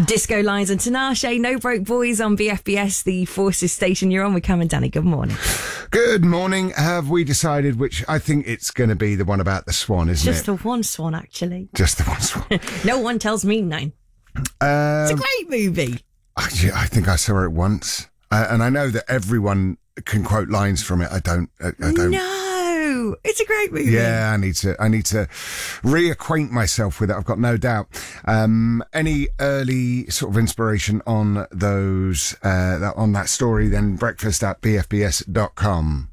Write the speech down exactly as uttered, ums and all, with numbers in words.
Disco Lines and Tinashe, No Broke Boys on B F B S, the Forces station you're on with Cam and Danny. Good morning. Good morning. Have we decided which? I think it's going to be the one about the swan, isn't Just it? the one swan, actually. Just the one swan. No one tells me nine. Um, It's a great movie. I, yeah, I think I saw it once, uh, and I know that everyone can quote lines from it. I don't. I, I don't. No, it's a great movie. Yeah, I need to. I need to reacquaint myself with it. I've got no doubt. Um, any early sort of inspiration on those uh, that, on that story? Then breakfast at b f b s dot com.